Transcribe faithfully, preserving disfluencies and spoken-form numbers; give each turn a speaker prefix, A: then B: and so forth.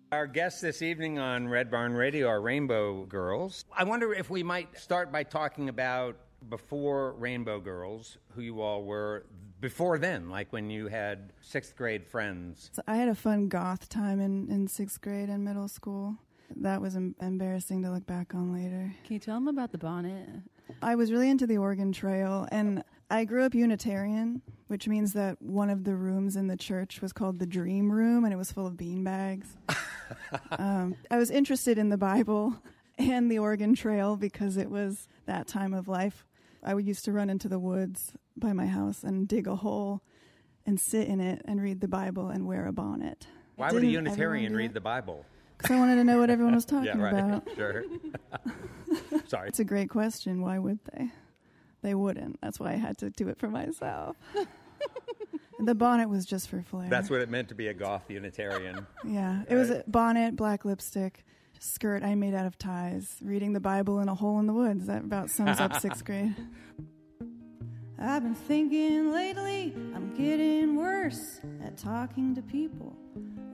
A: Our guests this evening on Red Barn Radio are Rainbow Girls. I wonder if we might start by talking about before Rainbow Girls, who you all were before then, like when you had sixth grade friends.
B: So I had a fun goth time in, in sixth grade and middle school. That was em- embarrassing to look back on later.
C: Can you tell them about the bonnet?
B: I was really into the Oregon Trail, and I grew up Unitarian, which means that one of the rooms in the church was called the Dream Room, and it was full of beanbags. um, I was interested in the Bible and the Oregon Trail because it was that time of life. I used to run into the woods by my house and dig a hole and sit in it and read the Bible and wear a bonnet.
A: Why would a Unitarian read the Bible?
B: Because I wanted to know what everyone was talking
A: yeah, right.
B: about.
A: Sure. Sorry.
B: It's a great question. Why would they? They wouldn't. That's why I had to do it for myself. The bonnet was just for flair.
A: That's what it meant to be a goth Unitarian.
B: Yeah. It was a bonnet, black lipstick, skirt I made out of ties, reading the Bible in a hole in the woods. That about sums up sixth grade. I've been thinking lately I'm getting worse at talking to people.